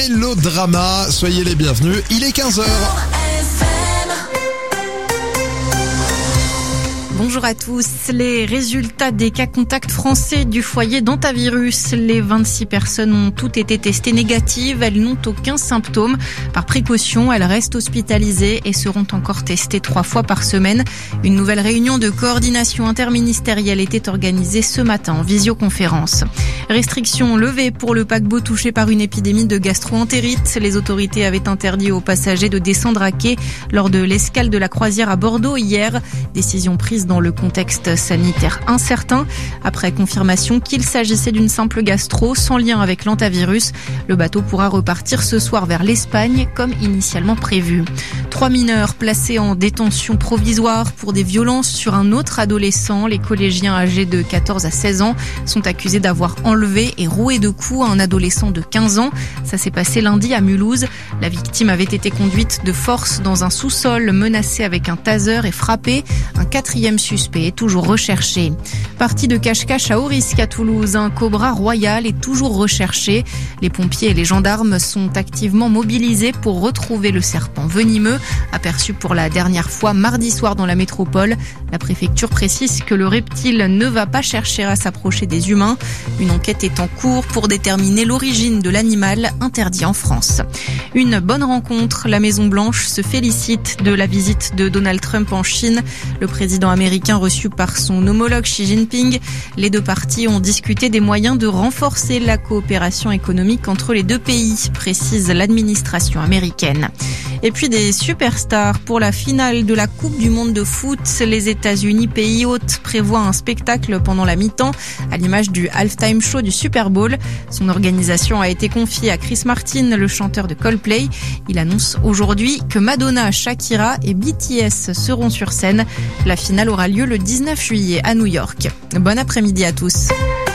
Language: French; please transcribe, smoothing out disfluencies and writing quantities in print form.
Mélodrama, soyez les bienvenus, il est 15h. Bonjour à tous. Les résultats des cas contacts français du foyer d'hantavirus. Les 26 personnes ont toutes été testées négatives. Elles n'ont aucun symptôme. Par précaution, elles restent hospitalisées et seront encore testées 3 fois par semaine. Une nouvelle réunion de coordination interministérielle était organisée ce matin en visioconférence. Restrictions levées pour le paquebot touché par une épidémie de gastro-entérite. Les autorités avaient interdit aux passagers de descendre à quai lors de l'escale de la croisière à Bordeaux hier. Décision prise dans le contexte sanitaire incertain. Après confirmation qu'il s'agissait d'une simple gastro sans lien avec l'hantavirus, le bateau pourra repartir ce soir vers l'Espagne comme initialement prévu. 3 mineurs placés en détention provisoire pour des violences sur un autre adolescent. Les collégiens âgés de 14 à 16 ans sont accusés d'avoir enlevé et roué de coups un adolescent de 15 ans. Ça s'est passé lundi à Mulhouse. La victime avait été conduite de force dans un sous-sol, menacée avec un taser et frappée. Un 4e suspect est toujours recherché. Parti de cache-cache à haut risque à Toulouse, un cobra royal est toujours recherché. Les pompiers et les gendarmes sont activement mobilisés pour retrouver le serpent venimeux, aperçu pour la dernière fois mardi soir dans la métropole. La préfecture précise que le reptile ne va pas chercher à s'approcher des humains. Une enquête est en cours pour déterminer l'origine de l'animal interdit en France. Une bonne rencontre. La Maison-Blanche se félicite de la visite de Donald Trump en Chine. Le président américain reçu par son homologue Xi Jinping. Les deux parties ont discuté des moyens de renforcer la coopération économique entre les deux pays, précise l'administration américaine. Et puis des superstars pour la finale de la Coupe du Monde de foot. Les États-Unis, pays hôte, prévoient un spectacle pendant la mi-temps à l'image du halftime show du Super Bowl. Son organisation a été confiée à Chris Martin, le chanteur de Coldplay. Il annonce aujourd'hui que Madonna, Shakira et BTS seront sur scène. La finale aura lieu le 19 juillet à New York. Bon après-midi à tous.